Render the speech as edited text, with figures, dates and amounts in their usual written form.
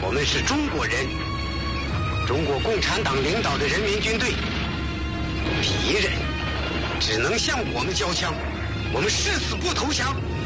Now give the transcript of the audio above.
我们是中国人，中国共产党领导的人民军队，敌人只能向我们交枪，我们誓死不投降。